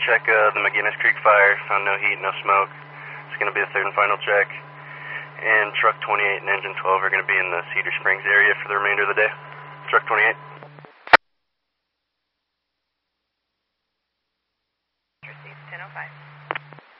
check the McGinnis Creek fire. Found no heat, no smoke. It's going to be the third and final check. And truck 28 and engine 12 are going to be in the Cedar Springs area for the remainder of the day. Truck 28. Received 10:05.